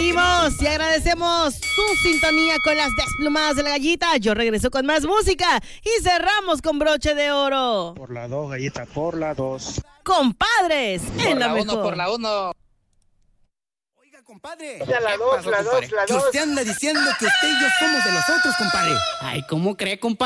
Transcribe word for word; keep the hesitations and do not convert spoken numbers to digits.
Seguimos y agradecemos su sintonía con las desplumadas de la gallita. Yo regreso con más música y cerramos con broche de oro. Por la dos, gallita, por la dos. Compadres, por en la, la mejor. uno, por la uno. Oiga, compadre. Ya la dos, pasó, la compadre? dos, la Que dos. usted anda diciendo que usted y yo somos de los otros, compadre. Ay, ¿cómo cree, compadre?